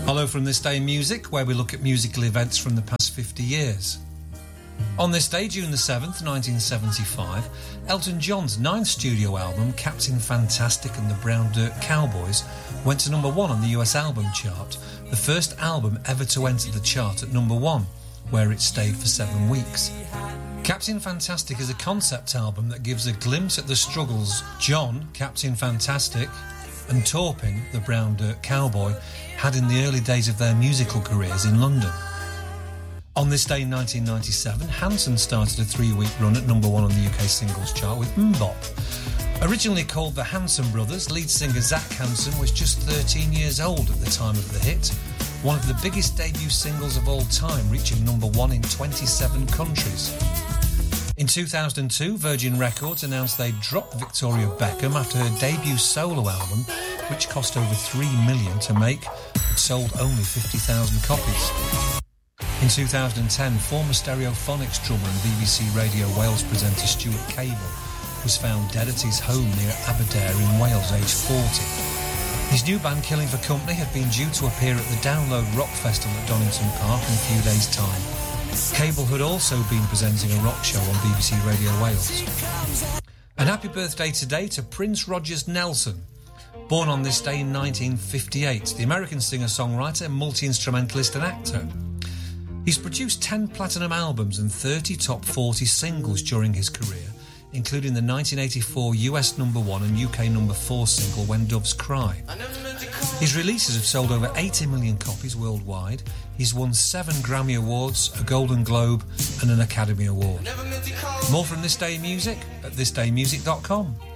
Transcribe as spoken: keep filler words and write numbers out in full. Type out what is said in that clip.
Hello from This Day in Music, where we look at musical events from the past fifty years. On this day, June the seventh, nineteen seventy-five, Elton John's ninth studio album, Captain Fantastic and the Brown Dirt Cowboys, went to number one on the U S album chart, the first album ever to enter the chart at number one, where it stayed for seven weeks. Captain Fantastic is a concept album that gives a glimpse at the struggles John, Captain Fantastic, and Taupin, the Brown Dirt Cowboy, had in the early days of their musical careers in London. On this day in nineteen ninety-seven, Hanson started a three-week run at number one on the U K singles chart with Mbop. Originally called the Hanson Brothers, lead singer Zach Hanson was just thirteen years old at the time of the hit, one of the biggest debut singles of all time, reaching number one in twenty-seven countries. In two thousand two, Virgin Records announced they'd dropped Victoria Beckham after her debut solo album, which cost over three million dollars to make, but sold only fifty thousand copies. In two thousand ten, former Stereophonics drummer and B B C Radio Wales presenter Stuart Cable was found dead at his home near Aberdare in Wales, aged forty. His new band Killing for Company had been due to appear at the Download Rock Festival at Donington Park in a few days' time. Cable had also been presenting a rock show on B B C Radio Wales. And happy birthday today to Prince Rogers Nelson. Born on this day in nineteen fifty-eight, the American singer-songwriter, multi-instrumentalist and actor. He's produced ten platinum albums and thirty top forty singles during his career, including the nineteen eighty-four U S number one and U K number four single When Doves Cry. His releases have sold over eighty million copies worldwide. He's won seven Grammy Awards, a Golden Globe and an Academy Award. More from This Day in Music at this day music dot com.